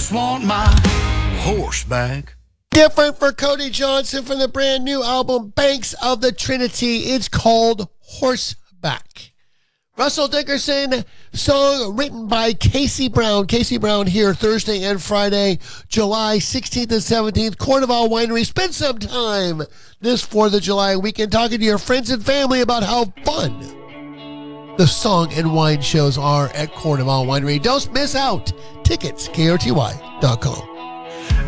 just want my horse back. Different for Cody Johnson from the brand new album Banks of the Trinity. It's called Horseback. Russell Dickerson, song written by Casey Brown. Casey Brown here Thursday and Friday, July 16th and 17th. Cornwall Winery. Spend some time this 4th of July weekend talking to your friends and family about how fun the song and wine shows are at Cornwall Winery. Don't miss out. Tickets, KRTY.com.